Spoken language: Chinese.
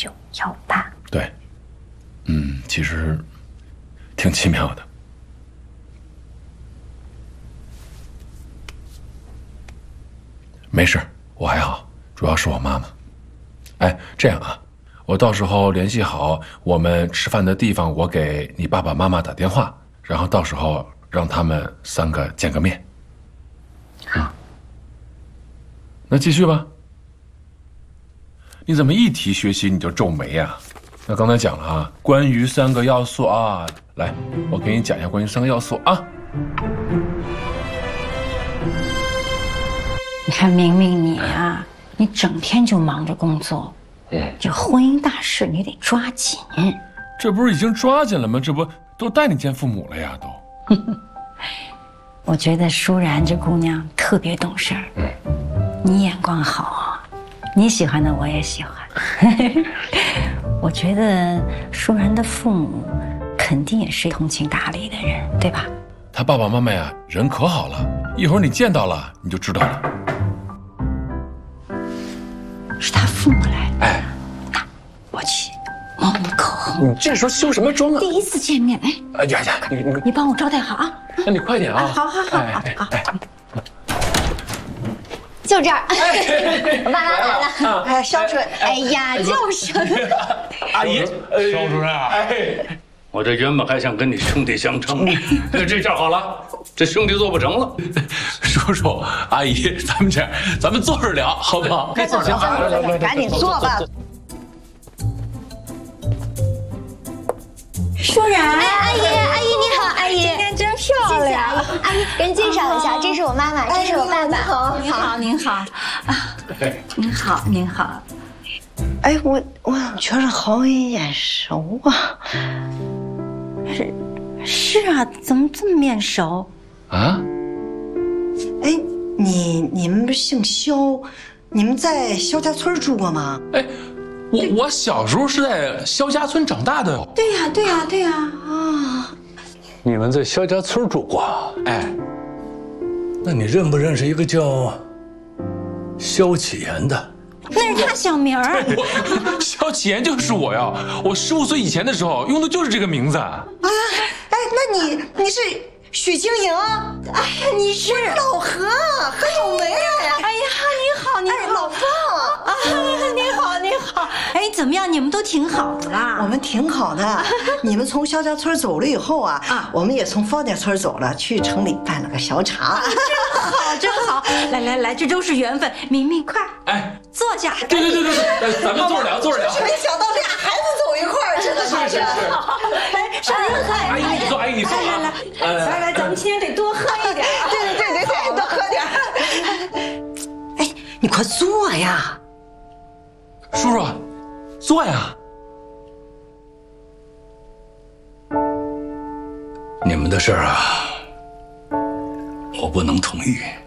198。 对，其实挺奇妙的。没事，我还好，主要是我妈妈。哎，这样啊，我到时候联系好我们吃饭的地方，我给你爸爸妈妈打电话，然后到时候让他们3个见个面。 好， 那继续吧。你怎么一提学习你就皱眉呀？那刚才讲了啊，关于3个要素啊，来，我给你讲一下关于3个要素啊。 你看明明你啊，你整天就忙着工作，这婚姻大事你得抓紧。 这不是已经抓紧了吗？这不都带你见父母了呀？都。 我觉得舒然这姑娘特别懂事儿，你眼光好啊，你喜欢的我也喜欢。我觉得舒然的父母肯定也是通情达理的人，对吧？ 他爸爸妈妈呀，人可好了，一会儿你见到了你就知道了。 是他父母来了， 哎， 那我去抹抹口红。 你这时候修什么妆啊？ 第一次见面，哎， 哎呀呀， 你帮我招待好啊！ 那你快点啊！ 好。 就这儿，我爸妈来了。 哎，肖主任， 哎呀，就是阿姨， 肖主任啊，我这原本还想跟你兄弟相称，这下好了，这兄弟做不成了。 叔叔阿姨，咱们这样，咱们坐着聊，好不好？ 快坐，赶紧坐吧。 舒然， 哎，阿姨你好，阿姨， 今天真漂亮。 谢谢阿姨，阿姨给您介绍一下，这是我妈妈，这是我爸爸。 您好啊，您好。 哎，我觉着好眼熟啊。 是啊，怎么这么面熟啊？ 哎，你们不是姓肖？你们在肖家村住过吗？ 哎，我小时候是在肖家村长大的。 对呀啊， 你们在肖家村住过？哎，那你认不认识一个叫肖启言的？ 那是他小名儿。 肖启言就是我呀！我15岁以前的时候用的就是这个名字。 哎，那你是许晶莹？哎呀，你是老何，何小梅。 哎呀，你好， 哎，老方啊，你好。哎，怎么样？你们都挺好的啦。 我们挺好的。你们从肖家村走了以后啊，我们也从方家村走了，去城里办了个小厂。 真好。来，这都是缘分。明明，快， 哎， 坐下。 对，咱们坐着聊。 没想到俩孩子走一块儿，真的是。 来，上来喝。 阿姨你坐， 来，咱们今天得多喝一点。 对，多喝点。哎，你快坐呀， 叔叔，坐呀。 你们的事儿啊，我不能同意。